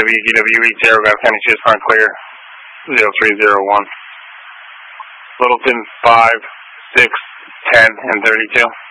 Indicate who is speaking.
Speaker 1: WGWE Sierra County Sheriff's Department clear 0301. Littleton 5, 6, 10, and 32.